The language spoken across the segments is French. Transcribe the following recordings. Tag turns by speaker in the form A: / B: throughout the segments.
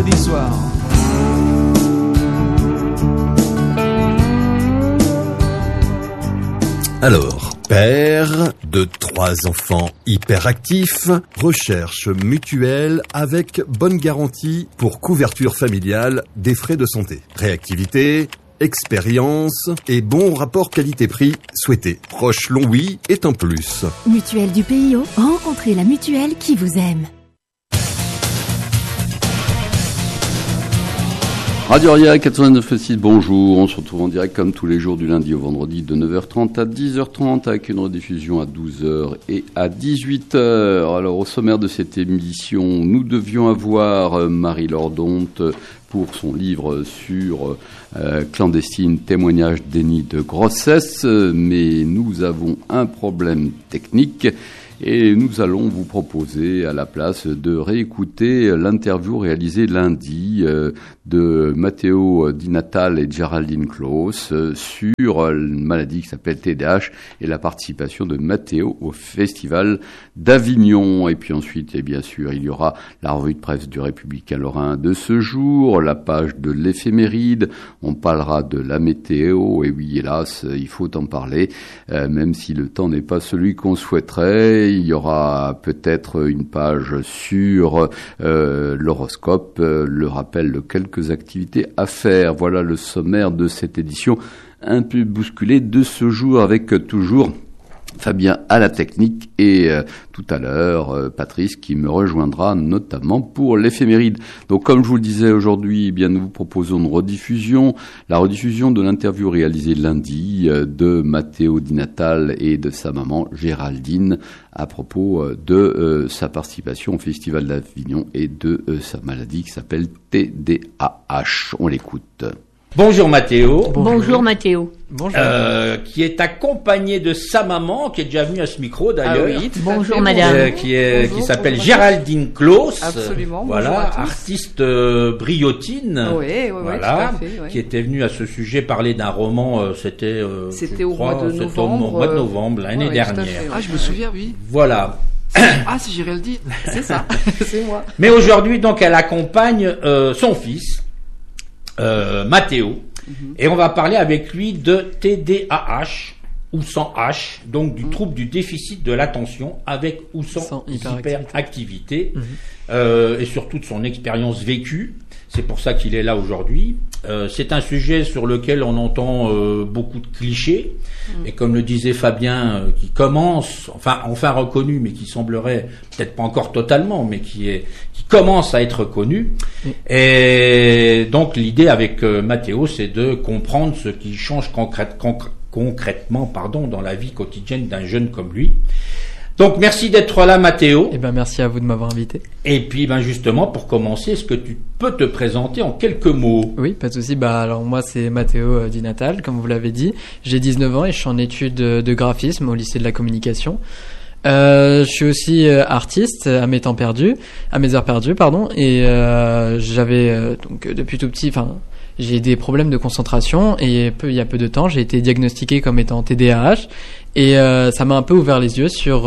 A: Soir.
B: Alors, père de 3 enfants hyperactifs, recherche mutuelle avec bonne garantie pour couverture familiale des frais de santé. Réactivité, expérience et bon rapport qualité-prix souhaité. Roche-Longwy est un plus.
C: Mutuelle du PIO, rencontrez la mutuelle qui vous aime.
D: Radio Aria 89.6, bonjour, on se retrouve en direct comme tous les jours du lundi au vendredi de 9h30 à 10h30 avec une rediffusion à 12h et à 18h. Alors au sommaire de cette émission, nous devions avoir Marie Lordonte pour son livre sur clandestine, témoignage déni de grossesse, mais nous avons un problème technique. Et nous allons vous proposer à la place de réécouter l'interview réalisée lundi de Matteo Di Natale et Géraldine Klaus sur une maladie qui s'appelle TDAH et la participation de Matteo au Festival d'Avignon. Et puis ensuite, et bien sûr, il y aura la revue de presse du Républicain Lorrain de ce jour, la page de l'éphéméride, on parlera de la météo, et oui, hélas, il faut en parler, même si le temps n'est pas celui qu'on souhaiterait. Il y aura peut-être une page sur l'horoscope, le rappel de quelques activités à faire. Voilà le sommaire de cette édition un peu bousculée de ce jour avec toujours Fabien à la technique et tout à l'heure Patrice qui me rejoindra notamment pour l'éphéméride. Donc comme je vous le disais aujourd'hui, eh bien nous vous proposons une rediffusion, la rediffusion de l'interview réalisée lundi de Matteo Di Natale et de sa maman Géraldine à propos de sa participation au Festival d'Avignon et de sa maladie qui s'appelle TDAH. On l'écoute.
E: Bonjour Matteo.
F: Bonjour Matteo.
E: Bonjour. Qui est accompagné de sa maman, qui est déjà venue à ce micro d'ailleurs.
F: Ah oui, bonjour madame.
E: Qui s'appelle Géraldine Klaus.
F: Absolument.
E: Voilà, artiste briotine.
F: Oui,
E: voilà,
F: tout à fait,
E: qui était venue à ce sujet parler d'un roman. C'était
F: au mois de
E: novembre l'année dernière.
A: Ah, je me souviens, oui.
E: Voilà.
A: Ah, c'est Géraldine.
F: C'est ça. C'est moi.
E: Mais aujourd'hui, donc, elle accompagne son fils. Matteo, et on va parler avec lui de TDAH ou sans H, donc du trouble du déficit de l'attention avec ou sans hyperactivité, et surtout de son expérience vécue. C'est pour ça qu'il est là aujourd'hui. C'est un sujet sur lequel on entend beaucoup de clichés, et comme le disait Fabien, qui commence, enfin reconnu, mais qui semblerait peut-être pas encore totalement, mais qui commence à être connu. Et donc l'idée avec Matteo, c'est de comprendre ce qui change concrètement dans la vie quotidienne d'un jeune comme lui. Donc merci d'être là Matteo.
G: Eh ben merci à vous de m'avoir invité.
E: Et puis justement pour commencer, est-ce que tu peux te présenter en quelques mots?
G: Oui, pas de souci. Alors moi c'est Matteo Di Natale, comme vous l'avez dit. J'ai 19 ans et je suis en études de graphisme au lycée de la communication. Je suis aussi artiste à mes heures perdues, et j'avais donc depuis tout petit, j'ai des problèmes de concentration et il y a peu de temps, j'ai été diagnostiqué comme étant TDAH et ça m'a un peu ouvert les yeux sur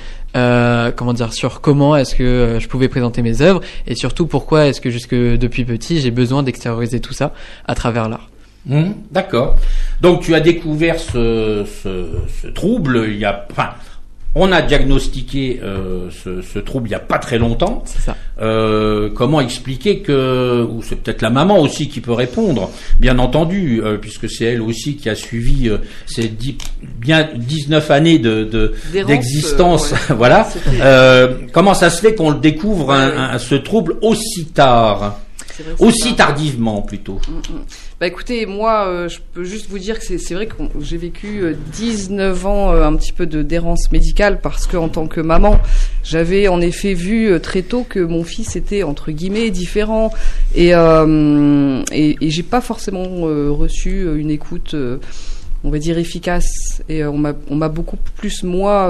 G: sur comment est-ce que je pouvais présenter mes œuvres et surtout pourquoi est-ce que jusque depuis petit j'ai besoin d'extérioriser tout ça à travers l'art.
E: D'accord. Donc tu as découvert ce trouble on a diagnostiqué ce trouble il n'y a pas très longtemps.
G: C'est ça.
E: Comment expliquer ou c'est peut-être la maman aussi qui peut répondre, bien entendu, puisque c'est elle aussi qui a suivi ces 19 années d'existence. Voilà. Comment ça se fait qu'on le découvre ce trouble aussi tard? Aussi tardivement plutôt.
F: Écoutez, moi, je peux juste vous dire que c'est vrai que j'ai vécu 19 ans un petit peu d'errance médicale parce que en tant que maman, j'avais en effet vu très tôt que mon fils était entre guillemets différent et j'ai pas forcément reçu une écoute on va dire efficace, et on m'a beaucoup plus moi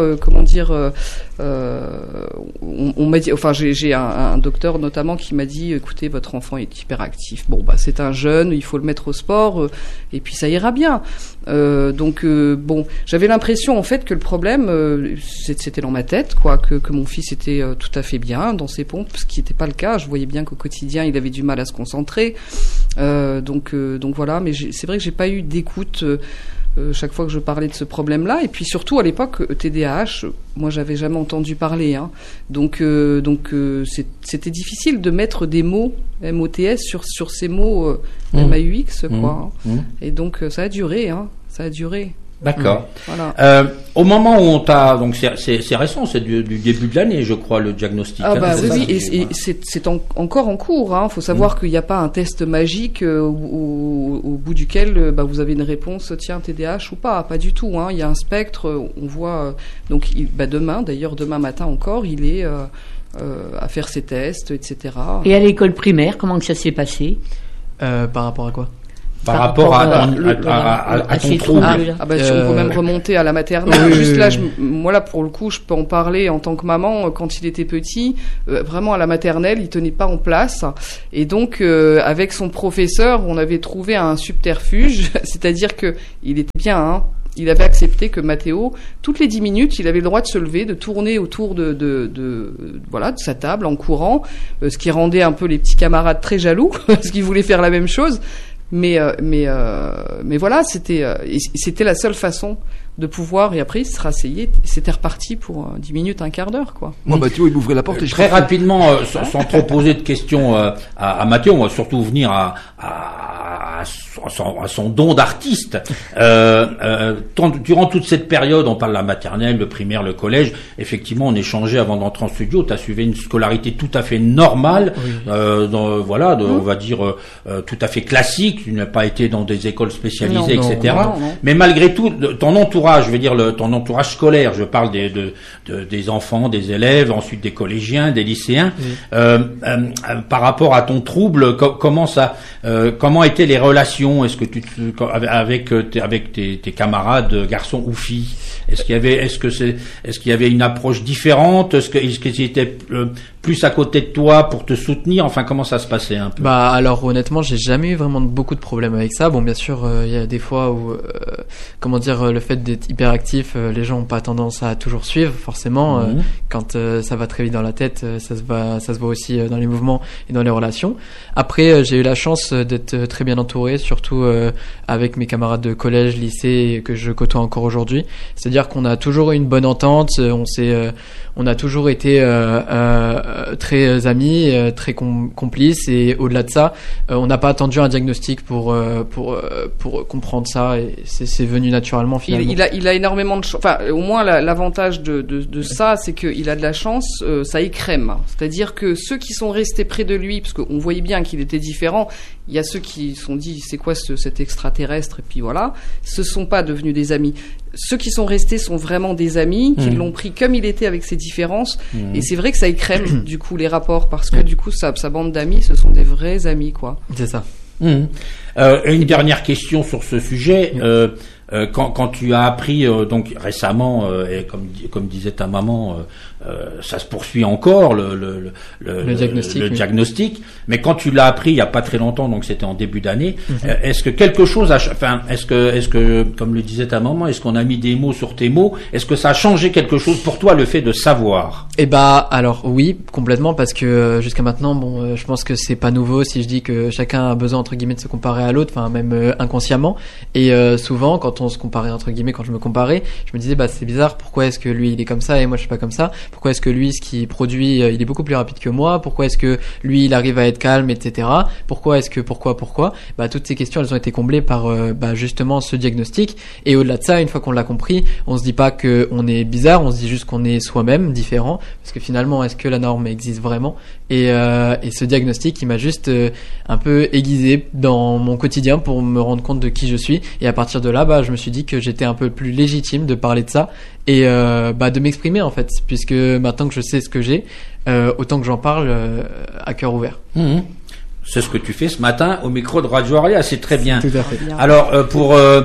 F: on m'a dit, enfin j'ai un docteur notamment qui m'a dit, écoutez, votre enfant est hyperactif, bon bah c'est un jeune, il faut le mettre au sport, et puis ça ira bien. Bon, j'avais l'impression en fait que le problème c'était dans ma tête, quoi, que mon fils était tout à fait bien dans ses pompes, ce qui n'était pas le cas. Je voyais bien qu'au quotidien il avait du mal à se concentrer, donc voilà. Mais c'est vrai que j'ai pas eu d'écoute chaque fois que je parlais de ce problème-là. Et puis surtout à l'époque, TDAH, moi j'avais jamais entendu parler, hein. Donc c'était difficile de mettre des mots MOTS sur ces mots MAUX, quoi. Et donc ça a duré, hein. Ça a duré.
E: D'accord.
F: Voilà.
E: Au moment où on t'a, donc c'est récent, c'est du début de l'année, je crois, le diagnostic.
F: Ah bah
E: hein,
F: oui, et c'est encore en cours. Hein. Faut savoir qu'il n'y a pas un test magique au bout duquel vous avez une réponse, tiens, TDAH ou pas. Pas du tout. Hein. Il y a un spectre. On voit donc demain matin encore, il est à faire ses tests, etc.
H: Et à l'école primaire, comment que ça s'est passé?
G: Par rapport à quoi?
E: Par rapport à ton trouble.
F: On peut même remonter à la maternelle. Juste là, moi là pour le coup, je peux en parler en tant que maman. Quand il était petit, vraiment à la maternelle, il tenait pas en place. Et donc, avec son professeur, on avait trouvé un subterfuge, c'est-à-dire que il était bien, hein. Il avait accepté que Mathéo, toutes les 10 minutes, il avait le droit de se lever, de tourner autour de sa table en courant, ce qui rendait un peu les petits camarades très jaloux, parce qu'ils voulaient faire la même chose. Mais voilà, c'était la seule façon de pouvoir, et après il se rasseyait, c'était reparti pour 10 minutes, un quart d'heure, quoi.
A: Moi, Mathéo, il m'ouvrait la porte et
E: très rapidement, sans trop poser de questions à Mathéo, on va surtout venir à son don d'artiste. Durant toute cette période, on parle de la maternelle, le primaire, le collège, effectivement, on échangeait avant d'entrer en studio, tu as suivi une scolarité tout à fait normale, on va dire tout à fait classique, tu n'as pas été dans des écoles spécialisées, etc. Non. Mais malgré tout, ton entourage, je veux dire ton entourage scolaire, je parle des enfants, des élèves, ensuite des collégiens, des lycéens, par rapport à ton trouble, comment étaient les relations? Est-ce que avec tes camarades, garçons ou filles, est-ce qu'il y avait une approche différente? Est-ce qu'ils étaient plus à côté de toi pour te soutenir? Enfin, comment ça se passait un peu?
G: Bah alors honnêtement, j'ai jamais eu vraiment beaucoup de problèmes avec ça. Bon, bien sûr, il y a des fois où le fait d'être hyperactif, les gens ont pas tendance à toujours suivre forcément. Quand ça va très vite dans la tête, ça se voit aussi dans les mouvements et dans les relations. Après, j'ai eu la chance d'être très bien entouré, surtout avec mes camarades de collège, lycée que je côtoie encore aujourd'hui. C'est-à-dire qu'on a toujours eu une bonne entente, on a toujours été très amis, très complices, et au-delà de ça, on n'a pas attendu un diagnostic pour comprendre ça, et c'est venu naturellement finalement.
F: Il a énormément de chance. Enfin, au moins l'avantage de ça, c'est qu'il a de la chance, ça écrème. C'est-à-dire que ceux qui sont restés près de lui, parce qu'on voyait bien qu'il était différent, il y a ceux qui se sont dit c'est quoi cet extraterrestre, et puis voilà, ce sont pas devenus des amis. Ceux qui sont restés sont vraiment des amis, qui l'ont pris comme il était avec ses différences, et c'est vrai que ça écrème du coup les rapports, parce que du coup sa bande d'amis, ce sont des vrais amis, quoi.
G: C'est ça.
E: Une dernière question sur ce sujet. Quand tu as appris donc récemment, et comme disait ta maman, ça se poursuit encore le diagnostic. Mais quand tu l'as appris il y a pas très longtemps, donc c'était en début d'année, est-ce que quelque chose est-ce que comme le disait ta maman, est-ce qu'on a mis des mots sur tes mots? Est-ce que ça a changé quelque chose pour toi, le fait de savoir?
G: Alors oui, complètement, parce que jusqu'à maintenant, je pense que c'est pas nouveau si je dis que chacun a besoin entre guillemets de se comparer à l'autre, enfin même inconsciemment. Et souvent, quand on se comparait entre guillemets, quand je me comparais, je me disais c'est bizarre, pourquoi est-ce que lui il est comme ça et moi je suis pas comme ça? Pourquoi est-ce que lui, ce qu'il produit, il est beaucoup plus rapide que moi? Pourquoi est-ce que lui, il arrive à être calme, etc. Pourquoi? Toutes ces questions, elles ont été comblées par justement ce diagnostic. Et au-delà de ça, une fois qu'on l'a compris, on se dit pas que on est bizarre, on se dit juste qu'on est soi-même, différent. Parce que finalement, est-ce que la norme existe vraiment? Et ce diagnostic, il m'a juste un peu aiguisé dans mon quotidien pour me rendre compte de qui je suis. Et à partir de là, je me suis dit que j'étais un peu plus légitime de parler de ça et de m'exprimer en fait, puisque maintenant que je sais ce que j'ai, autant que j'en parle à cœur ouvert. C'est
E: ce que tu fais ce matin au micro de Radio Aria, c'est très bien.
G: Tout à fait.
E: Alors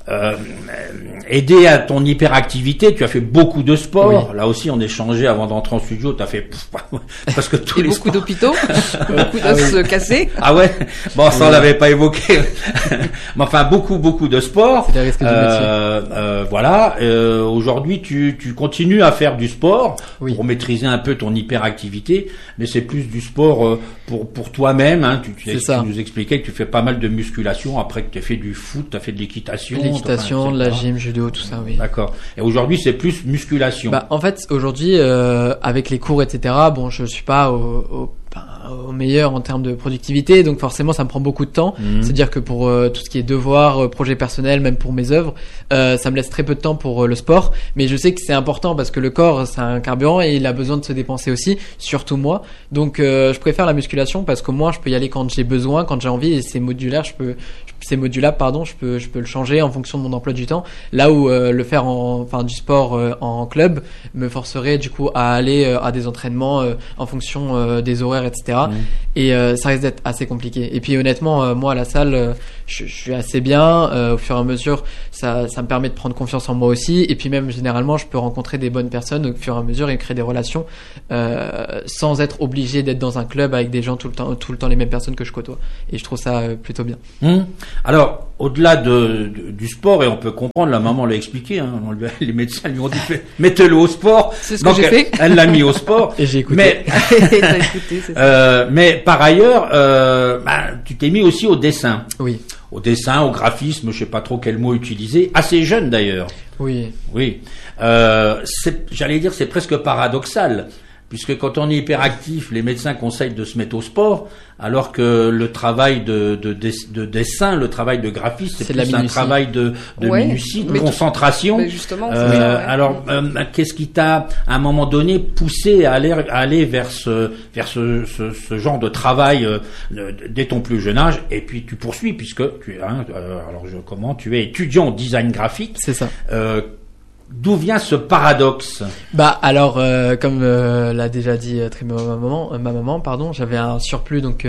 E: aider à ton hyperactivité. Tu as fait beaucoup de sport. Oui. Là aussi, on échangeait avant d'entrer en studio. Tu as fait presque tous les
F: beaucoup
E: sports.
F: D'hôpitaux, beaucoup d'os cassés.
E: Ah ouais. Bon, ça on l'avait pas évoqué. Mais enfin, beaucoup de sport.
G: C'est des risques du métier.
E: Voilà. Aujourd'hui, tu continues à faire du sport
G: pour
E: maîtriser un peu ton hyperactivité, mais c'est plus du sport pour toi-même. Hein. Tu nous expliquais que tu fais pas mal de musculation après que tu as fait du foot, tu as fait de l'équitation.
G: L'équitation, de la gym, judo, tout ça, oui.
E: D'accord. Et aujourd'hui, c'est plus musculation.
G: En fait, aujourd'hui, avec les cours, etc., bon, je suis pas au meilleur en termes de productivité, donc forcément ça me prend beaucoup de temps. C'est-à-dire que pour tout ce qui est devoirs, projets personnels, même pour mes œuvres, ça me laisse très peu de temps pour le sport, mais je sais que c'est important parce que le corps c'est un carburant et il a besoin de se dépenser aussi, surtout moi. Donc je préfère la musculation parce qu'au moins je peux y aller quand j'ai besoin, quand j'ai envie, et c'est modulaire, c'est modulable, je peux le changer en fonction de mon emploi du temps. Là où le faire du sport en club me forcerait du coup à aller à des entraînements en fonction des horaires, etc. Et ça risque d'être assez compliqué. Et puis honnêtement, moi à la salle, je suis assez bien. Au fur et à mesure, ça me permet de prendre confiance en moi aussi. Et puis même généralement, je peux rencontrer des bonnes personnes au fur et à mesure et créer des relations sans être obligé d'être dans un club avec des gens tout le temps les mêmes personnes que je côtoie. Et je trouve ça plutôt bien.
E: Alors, au-delà du sport, et on peut comprendre, la maman l'a expliqué, hein, les médecins lui ont dit mettez-le au sport.
F: C'est ce que j'ai fait.
E: Elle l'a mis au sport.
G: Et j'ai écouté.
E: Mais,
F: t'as écouté, c'est ça.
E: Mais par ailleurs, tu t'es mis aussi au dessin.
G: Oui.
E: Au dessin, au graphisme, je sais pas trop quel mot utiliser. Assez jeune d'ailleurs.
G: Oui.
E: Oui. J'allais dire, c'est presque paradoxal. Puisque quand on est hyperactif, les médecins conseillent de se mettre au sport, alors que le travail de dessin, le travail de graphisme, c'est plus un travail de minutie, de concentration.
F: Mais justement,
E: qu'est-ce qui t'a, à un moment donné, poussé à aller vers ce genre de travail dès ton plus jeune âge? Et puis tu poursuis, puisque tu es étudiant en design graphique.
G: C'est ça.
E: D'où vient ce paradoxe?
G: Comme l'a déjà dit très bien ma maman, j'avais un surplus donc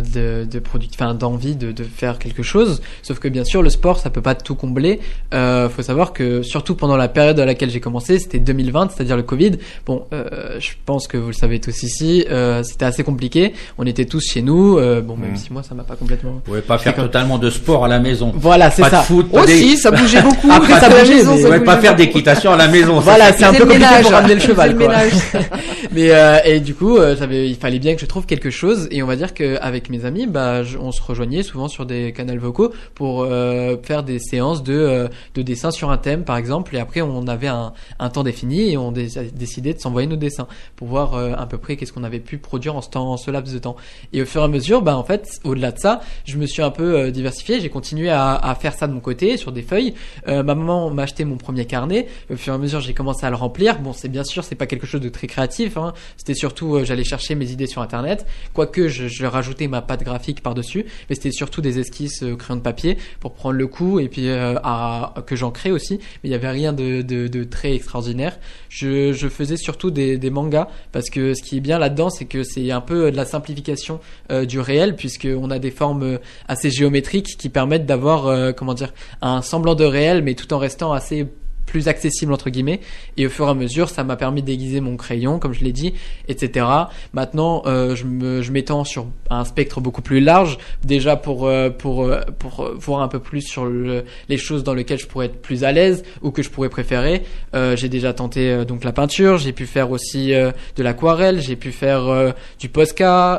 G: d'envie de faire quelque chose. Sauf que bien sûr le sport ça peut pas tout combler. Faut savoir que surtout pendant la période à laquelle j'ai commencé, c'était 2020, c'est-à-dire le Covid. Bon, je pense que vous le savez tous ici, c'était assez compliqué. On était tous chez nous. Même si moi ça m'a pas complètement.
E: Vous pouvez pas faire totalement de sport à la maison.
G: Voilà, c'est ça.
E: Pas de foot.
F: Aussi, ça bougeait beaucoup.
E: Après ça bougeait. Vous pouvez pas faire d'équitation à la maison.
G: Voilà, c'est un peu compliqué
F: ménage.
G: pour ramener le cheval, quoi.
F: Ménage.
G: Mais et du coup, il fallait bien que je trouve quelque chose. Et on va dire qu'avec mes amis, on se rejoignait souvent sur des canaux vocaux pour faire des séances de dessin sur un thème, par exemple. Et après, on avait un temps défini et on a décidé de s'envoyer nos dessins pour voir à peu près qu'est-ce qu'on avait pu produire en ce laps de temps. Et au fur et à mesure, en fait, au-delà de ça, je me suis un peu diversifié. J'ai continué à faire ça de mon côté sur des feuilles. Ma maman m'a acheté mon premier carnet. Au fur et à mesure, j'ai commencé à le remplir. Bon, c'est bien sûr, c'est pas quelque chose de très créatif, hein. C'était surtout, j'allais chercher mes idées sur Internet. Quoique, je rajoutais ma patte graphique par-dessus. Mais c'était surtout des esquisses au crayon de papier pour prendre le coup et puis que j'en crée aussi. Mais il y avait rien de très extraordinaire. Je faisais surtout des mangas parce que ce qui est bien là-dedans, c'est que c'est un peu de la simplification du réel puisqu'on a des formes assez géométriques qui permettent d'avoir, un semblant de réel mais tout en restant assez plus accessible entre guillemets, et au fur et à mesure ça m'a permis d'aiguiser mon crayon comme je l'ai dit, etc. Maintenant je m'étends sur un spectre beaucoup plus large déjà pour voir un peu plus sur les choses dans lesquelles je pourrais être plus à l'aise ou que je pourrais préférer. J'ai déjà tenté donc la peinture, j'ai pu faire aussi de l'aquarelle, j'ai pu faire du Posca,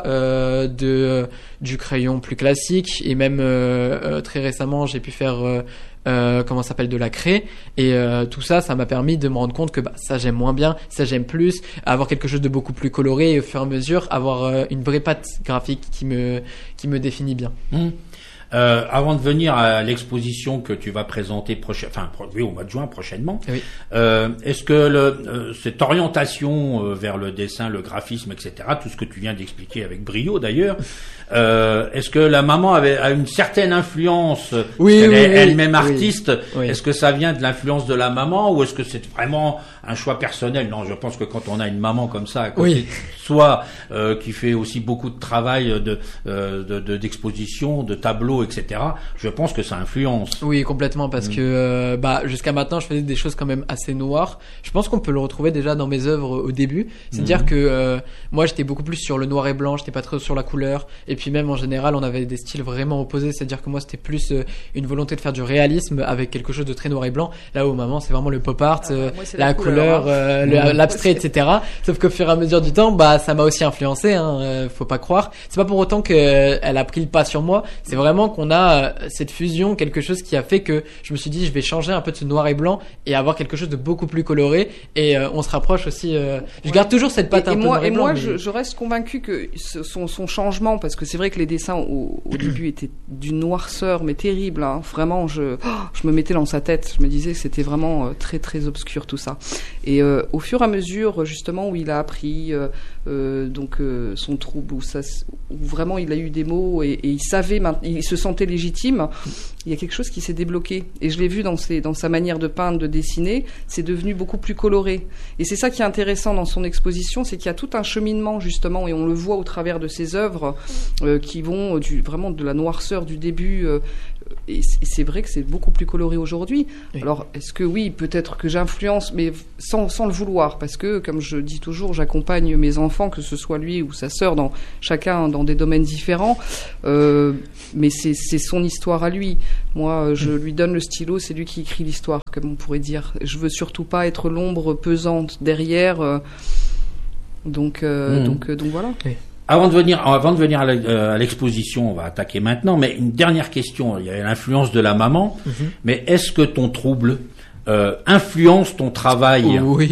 G: du crayon plus classique, et même très récemment j'ai pu faire de la craie, et tout ça m'a permis de me rendre compte que ça j'aime moins bien, ça j'aime plus, avoir quelque chose de beaucoup plus coloré, et au fur et à mesure avoir une vraie patte graphique qui me définit bien.
E: Avant de venir à l'exposition que tu vas présenter au mois de juin prochainement,
G: oui.
E: Est-ce que cette orientation vers le dessin, le graphisme, etc., tout ce que tu viens d'expliquer avec brio d'ailleurs, est-ce que la maman a une certaine influence, elle-même artiste,
G: oui.
E: Est-ce que ça vient de l'influence de la maman ou est-ce que c'est vraiment un choix personnel? Non, je pense que quand on a une maman comme ça à côté de soi, qui fait aussi beaucoup de travail d'exposition, de tableaux, photos, etc. Je pense que ça influence.
G: Oui, complètement, parce que jusqu'à maintenant, je faisais des choses quand même assez noires. Je pense qu'on peut le retrouver déjà dans mes œuvres au début. C'est-à-dire que moi, j'étais beaucoup plus sur le noir et blanc, j'étais pas trop sur la couleur. Et puis même en général, on avait des styles vraiment opposés. C'est-à-dire que moi, c'était plus une volonté de faire du réalisme avec quelque chose de très noir et blanc. Là où maman, c'est vraiment le pop art, la couleur, l'abstrait, etc. Sauf qu'au fur et à mesure du temps, ça m'a aussi influencé. Faut pas croire. C'est pas pour autant qu'elle a pris le pas sur moi. C'est vraiment qu'on a cette fusion, quelque chose qui a fait que je me suis dit, je vais changer un peu de ce noir et blanc et avoir quelque chose de beaucoup plus coloré. Et on se rapproche aussi. Je garde toujours cette patte un peu noir et blanc.
F: Et moi, je reste convaincu que son changement, parce que c'est vrai que les dessins au début étaient d'une noirceur mais terrible. Vraiment, je me mettais dans sa tête. Je me disais que c'était vraiment très très obscur tout ça. Et au fur et à mesure, justement, où il a appris son trouble, où vraiment il a eu des mots et il savait, il se sentait légitime. Il y a quelque chose qui s'est débloqué. Et je l'ai vu dans sa manière de peindre, de dessiner. C'est devenu beaucoup plus coloré. Et c'est ça qui est intéressant dans son exposition, c'est qu'il y a tout un cheminement, justement, et on le voit au travers de ses œuvres, qui vont vraiment de la noirceur du début. Et c'est vrai que c'est beaucoup plus coloré aujourd'hui. Oui. Alors, est-ce que oui, peut-être que j'influence, mais sans le vouloir, parce que, comme je dis toujours, j'accompagne mes enfants, que ce soit lui ou sa sœur, chacun dans des domaines différents, mais c'est son histoire à lui. Moi, je lui donne le stylo, c'est lui qui écrit l'histoire, comme on pourrait dire. Je veux surtout pas être l'ombre pesante derrière, donc voilà. Oui.
E: Avant de venir à l'exposition, on va attaquer maintenant, mais une dernière question. Il y a l'influence de la maman, mais est-ce que ton trouble influence ton travail?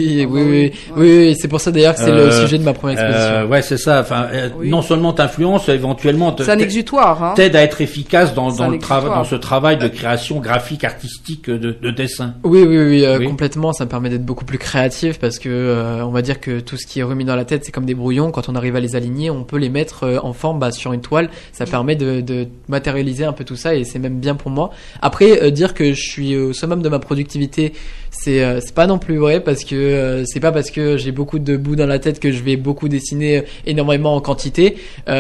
G: Oui, c'est pour ça d'ailleurs que c'est le sujet de ma première exposition.
E: Ouais, c'est ça. Enfin, non seulement t'influence, éventuellement
F: c'est un exutoire,
E: t'aide à être efficace dans ce travail de création graphique, artistique, de dessin.
G: Oui, complètement. Ça me permet d'être beaucoup plus créatif parce que on va dire que tout ce qui est remis dans la tête, c'est comme des brouillons. Quand on arrive à les aligner, on peut les mettre en forme sur une toile. Ça permet de matérialiser un peu tout ça et c'est même bien pour moi. Après, dire que je suis au summum de ma productivité, c'est pas non plus vrai parce que c'est pas parce que j'ai beaucoup de bouts dans la tête que je vais beaucoup dessiner énormément en quantité.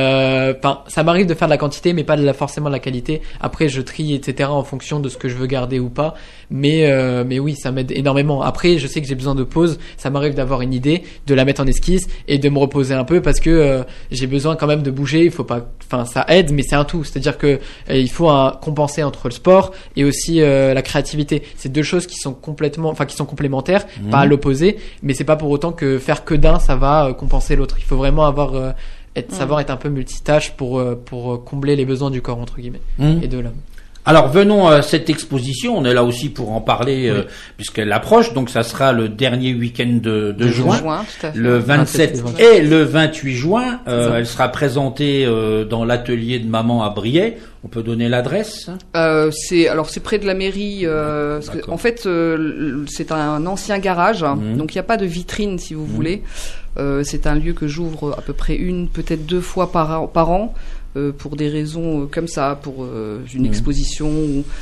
G: Ça m'arrive de faire de la quantité mais pas forcément de la qualité. Après je trie etc en fonction de ce que je veux garder ou pas. Mais oui, ça m'aide énormément. Après je sais que j'ai besoin de pause. Ça m'arrive d'avoir une idée, de la mettre en esquisse et de me reposer un peu parce que j'ai besoin quand même de bouger. Il faut pas, ça aide mais c'est un tout. C'est-à-dire que il faut compenser entre le sport et aussi la créativité. C'est deux choses qui sont complémentaires, pas à l'opposé, mais c'est pas pour autant que faire que d'un ça va compenser l'autre. Il faut vraiment savoir être un peu multitâche pour combler les besoins du corps entre guillemets et de l'homme.
E: Alors venons à cette exposition, on est là aussi pour en parler puisqu'elle approche, donc ça sera le dernier week-end de juin,
F: tout à fait.
E: Le 27 et le 28 juin, elle sera présentée dans l'atelier de maman à Briey. On peut donner l'adresse?
F: C'est près de la mairie. En fait, c'est un ancien garage, donc il n'y a pas de vitrine si vous voulez. C'est un lieu que j'ouvre à peu près peut-être 2 fois par an. Pour des raisons comme ça, pour une exposition.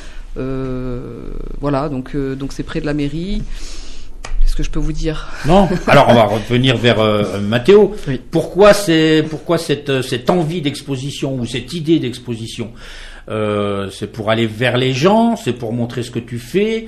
F: Voilà, donc c'est près de la mairie. Qu'est-ce que je peux vous dire?
E: Non. Alors on va revenir vers Mathéo. Oui. Pourquoi cette envie d'exposition ou cette idée d'exposition? C'est pour aller vers les gens, c'est pour montrer ce que tu fais.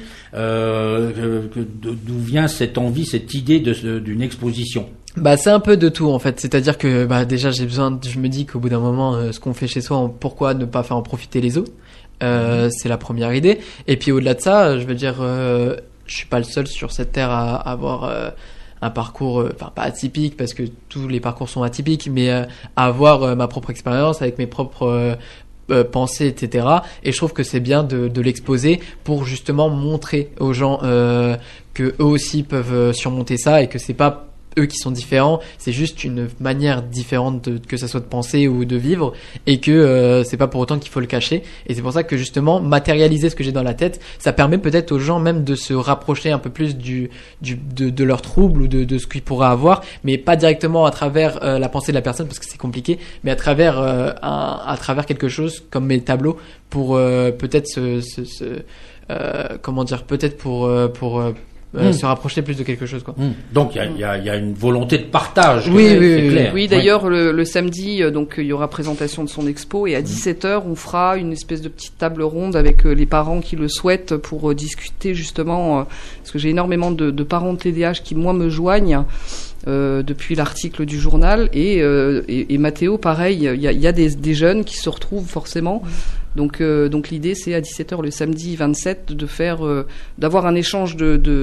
E: D'où vient cette envie, cette idée d'une exposition?
G: C'est un peu de tout en fait, c'est-à-dire que déjà je me dis qu'au bout d'un moment ce qu'on fait chez soi, pourquoi ne pas faire en profiter les autres? C'est la première idée. Et puis au-delà de ça, je veux dire, je suis pas le seul sur cette terre à avoir un parcours, pas atypique parce que tous les parcours sont atypiques, mais à avoir ma propre expérience avec mes propres pensées, etc. Et je trouve que c'est bien de l'exposer pour justement montrer aux gens que eux aussi peuvent surmonter ça et que c'est pas eux qui sont différents, c'est juste une manière différente que ça soit de penser ou de vivre et que c'est pas pour autant qu'il faut le cacher. Et c'est pour ça que justement matérialiser ce que j'ai dans la tête, ça permet peut-être aux gens même de se rapprocher un peu plus de leur trouble ou de ce qu'ils pourraient avoir, mais pas directement à travers la pensée de la personne parce que c'est compliqué, mais à travers quelque chose comme mes tableaux pour peut-être se rapprocher plus de quelque chose, quoi.
E: Donc il y a une volonté de partage.
G: Oui,
E: c'est clair.
F: Oui, d'ailleurs, le samedi, donc il y aura présentation de son expo et à 17h, on fera une espèce de petite table ronde avec les parents qui le souhaitent pour discuter justement, parce que j'ai énormément de parents de TDAH qui, moi, me joignent depuis l'article du journal et Mathéo, pareil, il y a des jeunes qui se retrouvent forcément. Donc l'idée, c'est à 17h le samedi 27 de faire, d'avoir un échange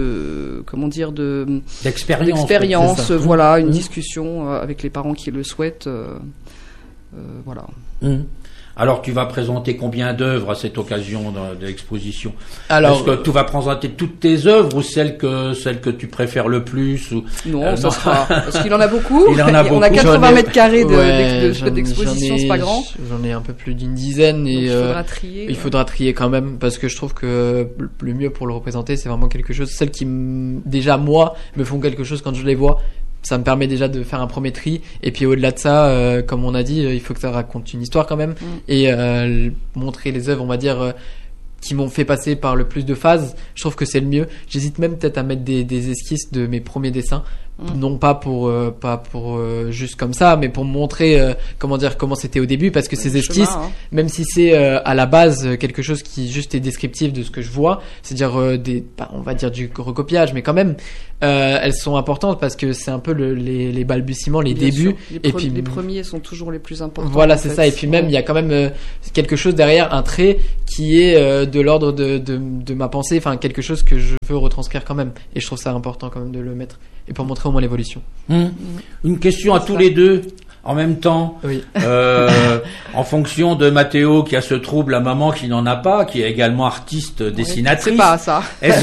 F: d'expérience, voilà, une discussion avec les parents qui le souhaitent, voilà.
E: Alors, tu vas présenter combien d'œuvres à cette occasion de l'exposition?
G: Alors,
E: est-ce que tu vas présenter toutes tes œuvres ou celles que tu préfères le plus ou...
F: Non, ça sera, parce qu'il en a beaucoup.
E: Il en a beaucoup.
F: On a 80 mètres carrés d'exposition, c'est pas grand.
G: J'en ai un peu plus d'une dizaine et
F: il faudra trier
G: quand même, parce que je trouve que le mieux pour le représenter, c'est vraiment quelque chose, celles qui déjà moi me font quelque chose quand je les vois. Ça me permet déjà de faire un premier tri, et puis au-delà de ça, comme on a dit, il faut que ça raconte une histoire quand même, et montrer les œuvres, on va dire, qui m'ont fait passer par le plus de phases. Je trouve que c'est le mieux. J'hésite même peut-être à mettre des esquisses de mes premiers dessins, non pas pour juste comme ça, mais pour montrer comment c'était au début, parce que ces esquisses, même si c'est à la base quelque chose qui juste est descriptif de ce que je vois, c'est-à-dire on va dire du recopiage, mais quand même elles sont importantes parce que c'est un peu les balbutiements, les débuts,
F: les premiers sont toujours les plus importants.
G: Voilà, c'est ça. Et puis même il y a quand même quelque chose derrière, un trait qui est de l'ordre de ma pensée, enfin quelque chose que je veux retranscrire quand même, et je trouve ça important quand même de le mettre, et pour montrer au moins l'évolution.
E: Une question à tous les deux en même temps.
G: Oui.
E: En fonction de Mathéo qui a ce trouble, la maman qui n'en a pas, qui est également artiste, dessinatrice.
F: C'est pas ça.
E: Est-ce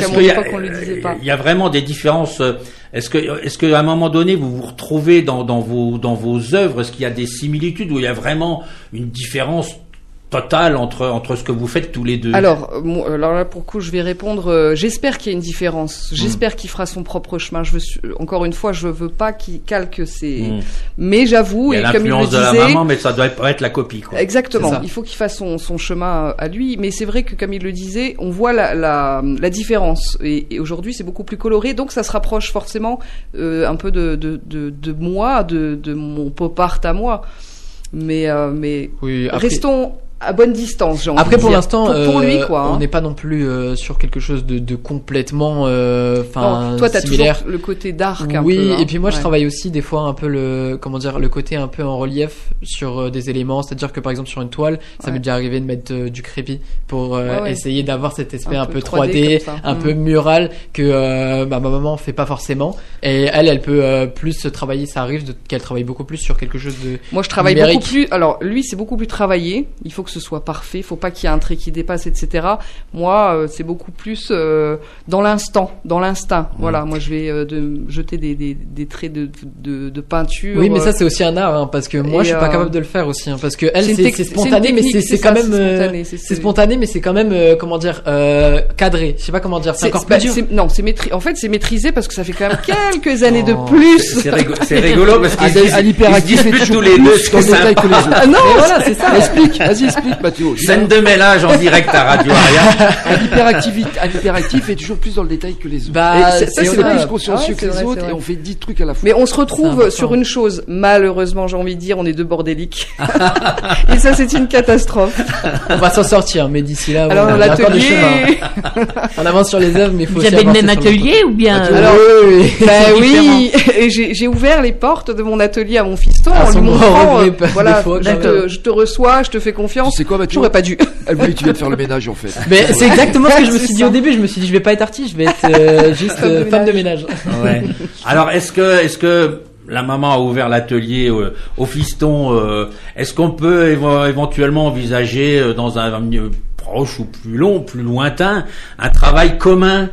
E: qu'il y a vraiment des différences? Est-ce que à un moment donné vous vous retrouvez dans vos œuvres? Est-ce qu'il y a des similitudes ou il y a vraiment une différence totale entre ce que vous faites tous les deux?
F: Alors là, pour le coup, je vais répondre. J'espère qu'il y a une différence. J'espère qu'il fera son propre chemin. Encore une fois, je veux pas qu'il calque ses. Mais j'avoue, et comme il le disait,
E: l'influence de la maman, mais ça doit pas être la copie, quoi.
F: Exactement. Il faut qu'il fasse son chemin à lui. Mais c'est vrai que, comme il le disait, on voit la différence. Et aujourd'hui, c'est beaucoup plus coloré. Donc, ça se rapproche forcément un peu de moi, de mon pop art à moi. Mais
G: oui, après...
F: restons à bonne distance, j'ai envie
G: après
F: de
G: pour
F: dire.
G: l'instant
F: pour lui, quoi,
G: on n'est pas non plus sur quelque chose de complètement
F: toi t'as
G: similaire.
F: toujours le côté dark un
G: peu,
F: hein.
G: Et puis moi je travaille aussi des fois un peu le côté un peu en relief sur des éléments, c'est-à-dire que par exemple sur une toile ça m'est déjà arrivé de mettre du crépi pour essayer d'avoir cet aspect un peu 3D un peu mural que ma maman fait pas forcément, et elle peut plus travailler, ça arrive qu'elle travaille beaucoup plus sur quelque chose de
F: moi je travaille
G: numérique.
F: Beaucoup plus, alors lui c'est beaucoup plus travaillé, il faut que ce soit parfait, faut pas qu'il y ait un trait qui dépasse, etc. Moi c'est beaucoup plus dans l'instinct. Voilà, moi je vais jeter des traits de peinture.
G: Oui, mais ça c'est aussi un art, hein, parce que moi je suis pas capable de le faire aussi, hein, parce que elle c'est spontané, mais c'est quand même c'est spontané, mais c'est quand même cadré. Je sais pas comment dire. C'est encore plus dur.
F: Non, en fait c'est maîtrisé parce que ça fait quand même quelques années de plus.
E: C'est rigolo parce qu'ils
A: l'hyperactif
E: disent tous les deux
A: dans le détail que les autres.
F: Ah non,
G: voilà, c'est ça.
A: Explique Mathéo.
E: Scène de ménage en direct à Radio Aria.
A: Un hyperactif est toujours plus dans le détail que les autres.
F: C'est
A: plus consciencieux que les autres, et on fait 10 trucs à la fois.
F: Mais on se retrouve sur une chose, malheureusement j'ai envie de dire, on est deux bordéliques. Et ça c'est une catastrophe.
G: On va s'en sortir, mais d'ici là,
F: alors l'atelier,
G: on avance sur les œuvres, mais il faut.
H: Vous avez le même atelier ou bien?
F: Alors oui, et j'ai ouvert les portes de mon atelier à mon fiston en lui montrant, voilà, je te reçois, je te fais confiance.
A: C'est quoi, Mathieu?
F: J'aurais pas dû.
A: Elle voulait que tu viennes faire le ménage en fait.
G: Mais c'est exactement ce que je me suis dit au début. Je me suis dit je vais pas être artiste, je vais être juste femme de ménage.
E: Ouais. Alors est-ce que la maman a ouvert l'atelier au fiston, est-ce qu'on peut éventuellement envisager dans un proche ou plus long, plus lointain, un travail commun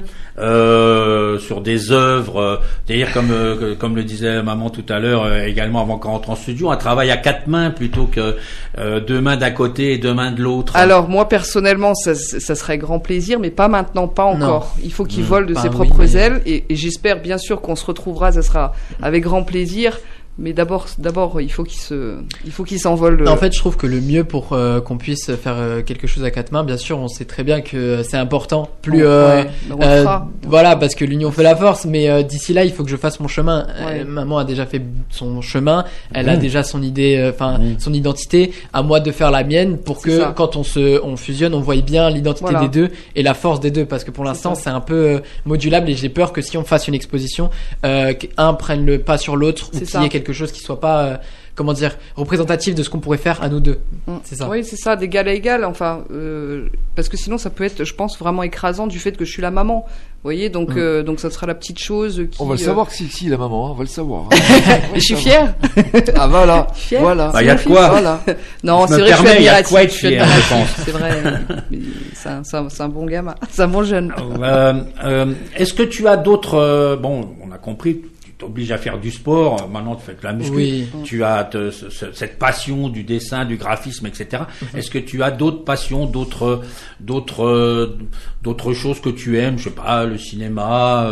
E: sur des œuvres, c'est-à-dire comme le disait maman tout à l'heure, également avant qu'on rentre en studio, un travail à 4 mains plutôt que 2 mains d'un côté et 2 mains de l'autre.
F: Alors moi personnellement ça serait grand plaisir, mais pas maintenant, pas encore. Il faut qu'il vole de ses propres ailes, et j'espère bien sûr qu'on se retrouvera, ça sera avec grand plaisir. Mais d'abord, il faut qu'il s'envole.
G: En fait, je trouve que le mieux pour qu'on puisse faire quelque chose à quatre mains, bien sûr, on sait très bien que c'est important. Plus, voilà, parce que l'union fait la force. Mais d'ici là, il faut que je fasse mon chemin. Maman a déjà fait son chemin. Elle a déjà son idée, son identité. À moi de faire la mienne pour que quand on fusionne, on voit bien l'identité des deux et la force des deux. Parce que pour l'instant, c'est un peu modulable et j'ai peur que si on fasse une exposition, qu'un prenne le pas sur l'autre ou qu'il y ait quelque chose qui soit pas représentatif de ce qu'on pourrait faire à nous deux. C'est ça.
F: Oui, c'est ça, d'égal à égal, parce que sinon ça peut être, je pense, vraiment écrasant du fait que je suis la maman. Vous voyez, donc ça sera la petite chose qui...
A: On va le savoir que si la maman, on va le savoir.
F: Je suis fière.
A: Ah voilà, voilà.
E: Il y a de quoi.
A: Voilà.
F: Non, c'est vrai que je suis admirative.
E: Il y a de quoi être fier, je pense.
F: C'est vrai. C'est un bon gamin. C'est un bon jeune.
E: Est-ce que tu as d'autres... on a compris... t'obliges à faire du sport, maintenant tu fais de la muscu, tu as cette passion du dessin, du graphisme, etc. Est-ce que tu as d'autres passions, d'autres choses que tu aimes, je sais pas, le cinéma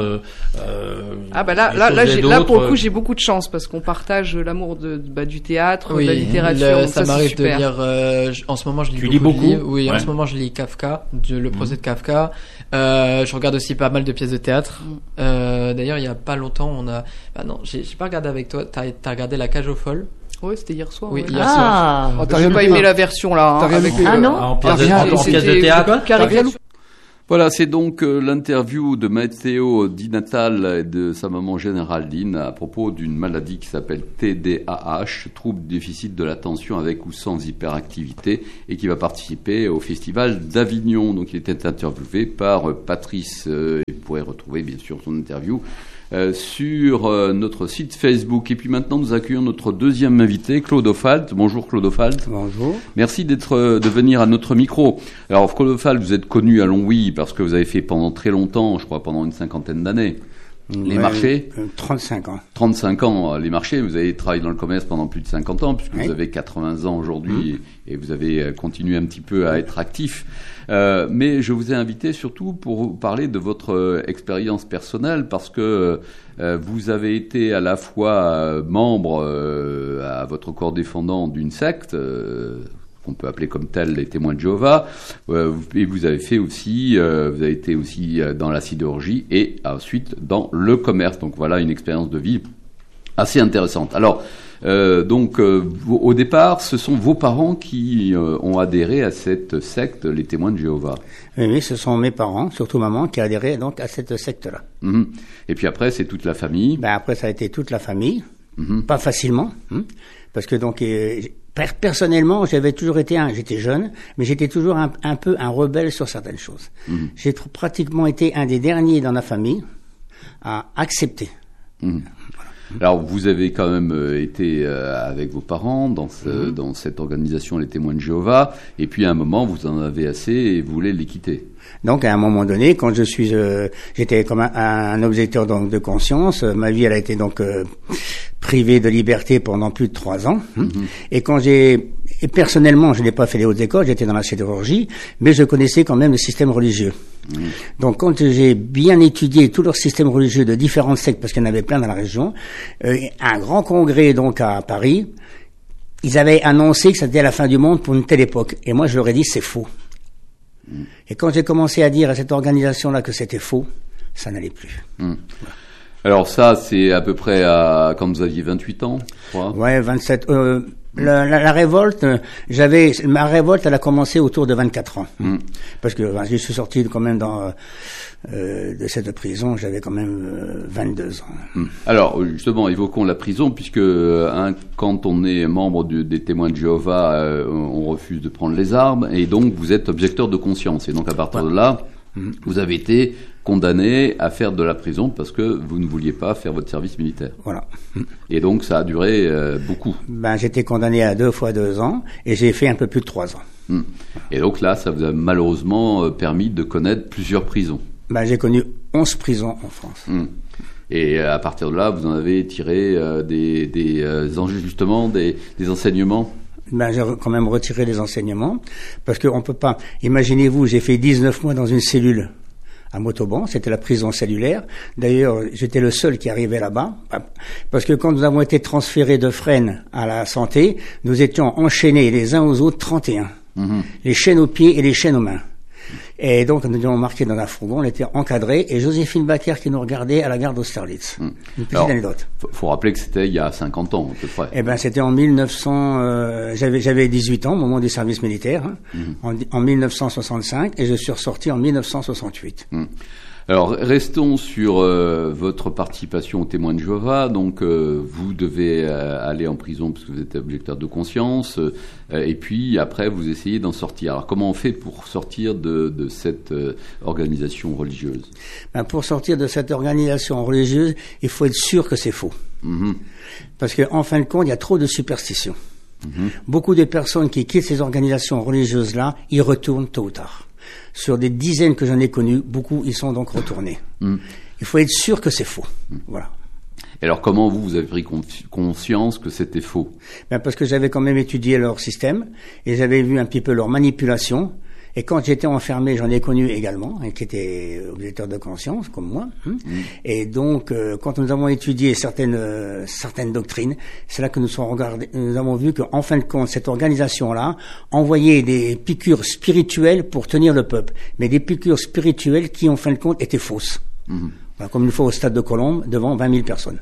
F: là pour le coup j'ai beaucoup de chance parce qu'on partage l'amour du théâtre, de la littérature.
G: Ça m'arrive de lire en ce moment je lis beaucoup de livres. Oui, en ce moment je lis Kafka, le procès de Kafka. Je regarde aussi pas mal de pièces de théâtre. D'ailleurs il y a pas longtemps on a j'ai pas regardé avec toi. T'as regardé La Cage aux Folles?
F: Oui, c'était hier soir.
G: Oui, hier soir.
F: T'as pas aimé la version là.
A: T'as rien aimé?
H: Non.
E: En pièce de théâtre.
D: Voilà, c'est donc l'interview de Matteo Di Natale et de sa maman Géraldine à propos d'une maladie qui s'appelle TDAH, trouble déficit de l'attention avec ou sans hyperactivité, et qui va participer au Festival d'Avignon. Donc il était interviewé par Patrice. Vous pourrez retrouver bien sûr son interview sur notre site Facebook. Et puis maintenant, nous accueillons notre deuxième invité, Claude Ofalt. Bonjour Claude Ofalt.
I: Bonjour.
D: Merci de venir à notre micro. Alors Claude Ofalt, vous êtes connu à Longwy parce que vous avez fait pendant très longtemps, je crois pendant une 50aine d'années, les marchés.
I: 35 ans.
D: 35 ans, les marchés. Vous avez travaillé dans le commerce pendant plus de 50 ans, puisque vous avez 80 ans aujourd'hui, et vous avez continué un petit peu à être actif. Mais je vous ai invité surtout pour vous parler de votre expérience personnelle, parce que vous avez été à la fois membre à votre corps défendant d'une secte, qu'on peut appeler comme tel les témoins de Jéhovah, et vous avez fait aussi, vous avez été aussi dans la sidérurgie et ensuite dans le commerce. Donc voilà une expérience de vie assez intéressante. Alors au départ, ce sont vos parents qui ont adhéré à cette secte, les témoins de Jéhovah.
I: Oui, ce sont mes parents, surtout maman, qui a adhéré donc à cette secte-là.
D: Et puis après, c'est toute la famille.
I: Après, ça a été toute la famille, pas facilement, parce que donc personnellement, j'avais toujours été j'étais jeune, mais j'étais toujours un peu un rebelle sur certaines choses. J'ai pratiquement été un des derniers dans la famille à accepter.
D: Alors, vous avez quand même été avec vos parents dans cette organisation, les témoins de Jéhovah, et puis à un moment, vous en avez assez et vous voulez les quitter.
I: Donc, à un moment donné, quand j'étais comme un objecteur donc de conscience, ma vie, elle a été donc privée de liberté pendant plus de 3 ans. Et et personnellement, je n'ai pas fait les hautes écoles, j'étais dans la sidérurgie, mais je connaissais quand même le système religieux. Donc, quand j'ai bien étudié tout leur système religieux de différentes sectes, parce qu'il y en avait plein dans la région, un grand congrès donc à Paris, ils avaient annoncé que c'était la fin du monde pour une telle époque. Et moi, je leur ai dit, c'est faux. Et quand j'ai commencé à dire à cette organisation-là que c'était faux, ça n'allait plus. Voilà.
D: Alors ça, c'est à peu près quand vous aviez 28 ans, je crois.
I: Ouais, 27. La révolte, ma révolte, elle a commencé autour de 24 ans. Parce que je suis sorti quand même de cette prison, j'avais quand même 22 ans.
D: Alors, justement, évoquons la prison, puisque quand on est membre des témoins de Jéhovah, on refuse de prendre les armes, et donc vous êtes objecteur de conscience. Et donc à partir de là, vous avez été condamné à faire de la prison parce que vous ne vouliez pas faire votre service militaire.
I: Voilà.
D: Et donc ça a duré beaucoup.
I: J'étais condamné à 2 fois 2 ans et j'ai fait un peu plus de 3 ans.
D: Et donc là, ça vous a malheureusement permis de connaître plusieurs prisons.
I: J'ai connu 11 prisons en France.
D: Et à partir de là, vous en avez tiré des enseignements.
I: J'ai quand même retiré les enseignements parce qu'on peut pas. Imaginez-vous, j'ai fait 19 mois dans une cellule à Montauban, c'était la prison cellulaire. D'ailleurs, j'étais le seul qui arrivait là-bas, parce que quand nous avons été transférés de Fresnes à la Santé, nous étions enchaînés les uns aux autres 31. Les chaînes aux pieds et les chaînes aux mains. Et donc, nous étions marqués dans un fourgon, on était encadrés, et Joséphine Baker qui nous regardait à la gare d'Austerlitz. Une petite anecdote.
D: Faut rappeler que c'était il y a 50 ans, à peu près.
I: Eh ben, c'était en 1900, j'avais 18 ans au moment du service militaire, en 1965, et je suis ressorti en 1968.
D: Alors, restons sur votre participation aux Témoins de Jéhovah. Donc, vous devez aller en prison parce que vous êtes objecteur de conscience, et puis après, vous essayez d'en sortir. Alors, comment on fait pour sortir de cette organisation religieuse?
I: Ben, pour sortir de cette organisation religieuse, il faut être sûr que c'est faux. Parce que, en fin de compte, il y a trop de superstitions. Beaucoup de personnes qui quittent ces organisations religieuses-là, y retournent tôt ou tard. Sur des dizaines que j'en ai connues, beaucoup y sont donc retournés. Il faut être sûr que c'est faux. Voilà.
D: Et alors comment vous avez pris conscience que c'était faux?
I: Ben parce que j'avais quand même étudié leur système et j'avais vu un petit peu leur manipulation. Et quand j'étais enfermé, j'en ai connu également, qui étaient objecteurs de conscience, comme moi. Et donc, quand nous avons étudié certaines doctrines, c'est là que nous avons vu qu'en fin de compte, cette organisation-là envoyait des piqûres spirituelles pour tenir le peuple, mais des piqûres spirituelles qui, en fin de compte, étaient fausses. Voilà, comme une fois au stade de Colombes, devant 20 000 personnes.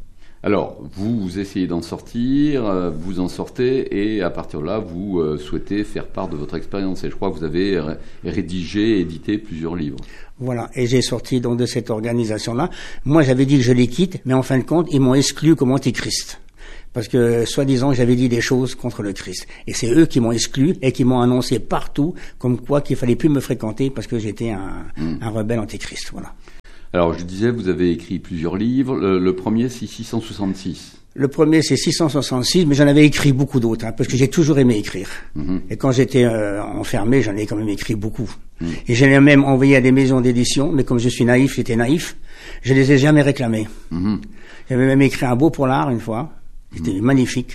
D: Alors, vous essayez d'en sortir, vous en sortez, et à partir de là, vous souhaitez faire part de votre expérience. Et je crois que vous avez rédigé, édité plusieurs livres.
I: Voilà, et j'ai sorti donc de cette organisation-là. Moi, j'avais dit que je les quitte, mais en fin de compte, ils m'ont exclu comme antichrist. Parce que, soi-disant, j'avais dit des choses contre le Christ. Et c'est eux qui m'ont exclu et qui m'ont annoncé partout comme quoi qu'il fallait plus me fréquenter parce que j'étais un rebelle antichrist. Voilà.
D: Alors, je disais, vous avez écrit plusieurs livres. Le premier, c'est 666.
I: Le premier, c'est 666, mais j'en avais écrit beaucoup d'autres, parce que j'ai toujours aimé écrire. Et quand j'étais enfermé, j'en ai quand même écrit beaucoup. Et je l'ai même envoyé à des maisons d'édition, mais comme je suis naïf, j'étais naïf, je les ai jamais réclamés. J'avais même écrit un beau polar une fois, c'était magnifique.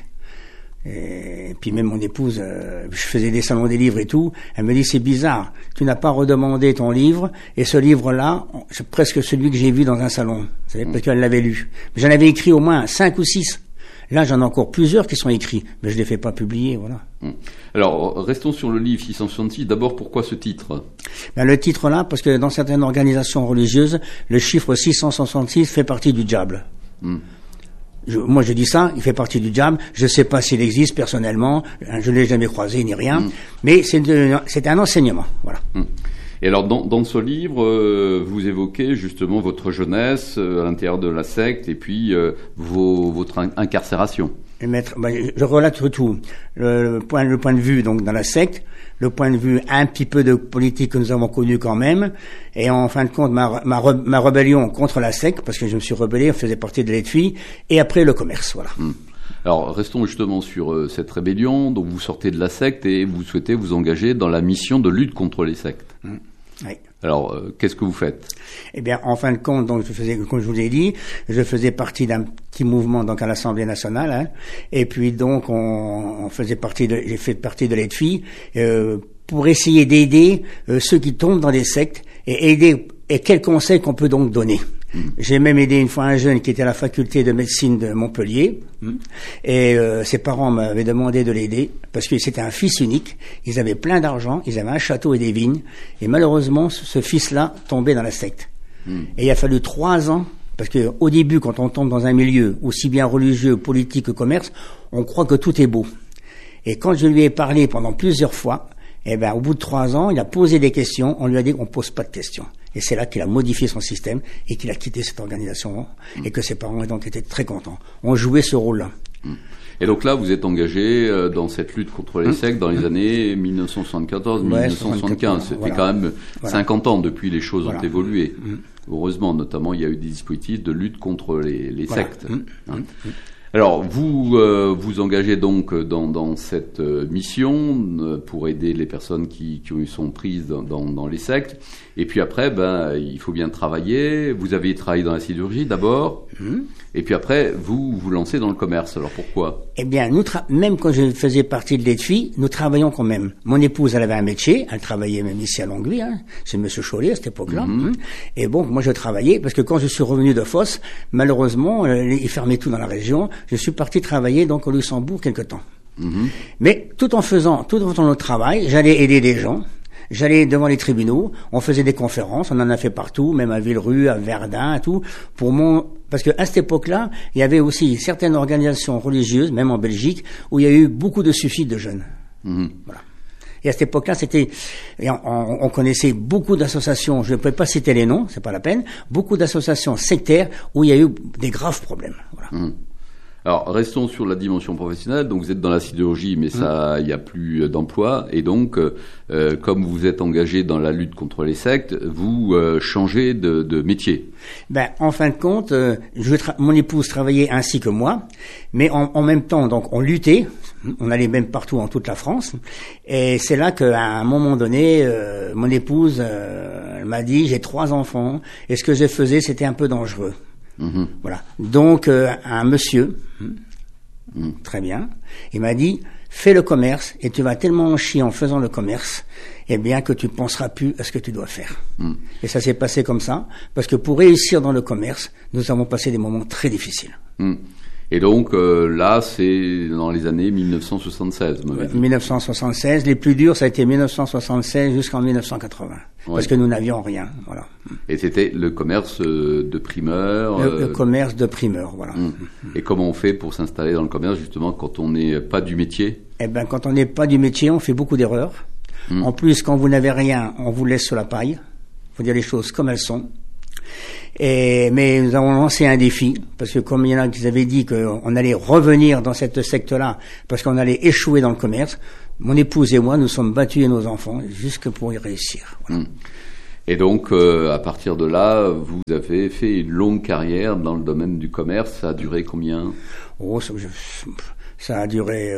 I: Et puis même mon épouse, je faisais des salons des livres et tout, elle me dit c'est bizarre, tu n'as pas redemandé ton livre, et ce livre-là, c'est presque celui que j'ai vu dans un salon, vous savez, parce qu'elle l'avait lu. Mais j'en avais écrit au moins 5 ou 6. Là, j'en ai encore plusieurs qui sont écrits, mais je les fais pas publier, voilà.
D: Alors, restons sur le livre 666. D'abord, pourquoi ce titre?
I: Ben, le titre-là, parce que dans certaines organisations religieuses, le chiffre 666 fait partie du diable. Moi, je dis ça, il fait partie du diable. Je sais pas s'il existe personnellement. Je l'ai jamais croisé ni rien. Mais c'est un enseignement, voilà.
D: Et alors, dans ce livre, vous évoquez justement votre jeunesse à l'intérieur de la secte et puis votre incarcération.
I: Je relate tout. Le point de vue donc dans la secte, le point de vue un petit peu de politique que nous avons connu quand même, et en fin de compte ma rébellion contre la secte, parce que je me suis rebellé, je faisais partie de l'ETFI, et après le commerce, voilà.
D: Alors restons justement sur cette rébellion. Donc vous sortez de la secte et vous souhaitez vous engager dans la mission de lutte contre les sectes.
I: Oui.
D: Alors, qu'est-ce que vous faites?
I: Eh bien, en fin de compte, donc, comme je vous l'ai dit, je faisais partie d'un petit mouvement, donc, à l'Assemblée nationale, et puis, donc, j'ai fait partie de l'ETFI, pour essayer d'aider, ceux qui tombent dans des sectes, et quels conseils qu'on peut donc donner. J'ai même aidé une fois un jeune qui était à la faculté de médecine de Montpellier, et ses parents m'avaient demandé de l'aider parce que c'était un fils unique, ils avaient plein d'argent, ils avaient un château et des vignes, et malheureusement ce fils-là tombait dans la secte. Et il a fallu 3 ans, parce que au début, quand on tombe dans un milieu aussi bien religieux, politique que commerce, on croit que tout est beau. Et quand je lui ai parlé pendant plusieurs fois, eh ben, au bout de 3 ans, il a posé des questions, on lui a dit qu'on pose pas de questions. Et c'est là qu'il a modifié son système et qu'il a quitté cette organisation et que ses parents donc étaient très contents. On jouait ce rôle-là.
D: Et donc là, vous êtes engagé dans cette lutte contre les sectes dans les années 1974-1975. Ça fait quand même 50 ans depuis les choses ont évolué. Heureusement, notamment, il y a eu des dispositifs de lutte contre les sectes. Alors, vous vous engagez donc dans cette mission pour aider les personnes qui sont prises dans les sectes. Et puis après, il faut bien travailler. Vous avez travaillé dans la sidérurgie d'abord. Et puis après, vous vous lancez dans le commerce. Alors pourquoi?
I: Eh bien, même quand je faisais partie de l'EDFI, nous travaillions quand même. Mon épouse, elle avait un métier. Elle travaillait même ici à Longwy, chez Monsieur Chollet à cette époque-là. Et bon, moi je travaillais parce que quand je suis revenu de Fos, malheureusement, ils fermaient tout dans la région. Je suis parti travailler donc au Luxembourg quelque temps. Mais tout en faisant le travail, j'allais aider des gens. J'allais devant les tribunaux, on faisait des conférences, on en a fait partout, même à Villerue, à Verdun, et tout, parce que à cette époque-là, il y avait aussi certaines organisations religieuses, même en Belgique, où il y a eu beaucoup de suicides de jeunes. Voilà. Et à cette époque-là, on connaissait beaucoup d'associations, je ne peux pas citer les noms, c'est pas la peine, beaucoup d'associations sectaires où il y a eu des graves problèmes. Voilà.
D: Alors, restons sur la dimension professionnelle. Donc, vous êtes dans la sidérurgie, mais il n'y a plus d'emploi. Et donc, comme vous êtes engagé dans la lutte contre les sectes, vous changez de métier.
I: En fin de compte, mon épouse travaillait ainsi que moi, mais en même temps, donc, on luttait. On allait même partout en toute la France. Et c'est là qu'à un moment donné, mon épouse elle m'a dit, j'ai 3 enfants, et ce que je faisais, c'était un peu dangereux. Voilà. Donc un monsieur, très bien, il m'a dit fais le commerce et tu vas tellement en chier en faisant le commerce, eh bien que tu penseras plus à ce que tu dois faire. Et ça s'est passé comme ça parce que pour réussir dans le commerce, nous avons passé des moments très difficiles.
D: Et donc là, c'est dans les années 1976.
I: 1976, les plus durs, ça a été 1976 jusqu'en 1980, parce que nous n'avions rien. Voilà.
D: Et c'était le commerce de primeur.
I: Le commerce de primeur, voilà.
D: Et comment on fait pour s'installer dans le commerce justement quand on n'est pas du métier?
I: Quand on n'est pas du métier, on fait beaucoup d'erreurs. En plus, quand vous n'avez rien, on vous laisse sur la paille. Faut dire les choses comme elles sont. Mais nous avons lancé un défi, parce que comme il y en a qui avaient dit qu'on allait revenir dans cette secte-là, parce qu'on allait échouer dans le commerce, mon épouse et moi, nous sommes battus et nos enfants, jusque pour y réussir. Voilà.
D: Et donc, à partir de là, vous avez fait une longue carrière dans le domaine du commerce. Ça a duré combien?
I: Ça a duré...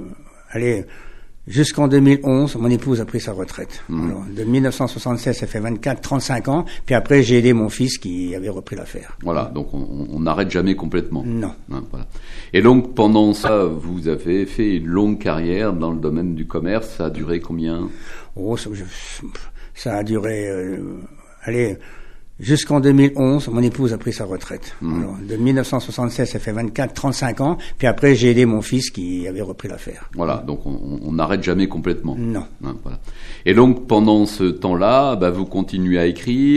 I: jusqu'en 2011, mon épouse a pris sa retraite. Alors, de 1976, ça fait 35 ans. Puis après, j'ai aidé mon fils qui avait repris l'affaire.
D: Voilà, donc on n'arrête jamais complètement.
I: Non.
D: Voilà. Et donc, pendant ça, vous avez fait une longue carrière dans le domaine du commerce. Ça a duré combien?
I: Ça a duré... jusqu'en 2011, mon épouse a pris sa retraite. Alors, de 1976, ça fait 35 ans. Puis après, j'ai aidé mon fils qui avait repris l'affaire.
D: Voilà, donc on n'arrête jamais complètement.
I: Non.
D: Voilà. Et donc, pendant ce temps-là, vous continuez à écrire.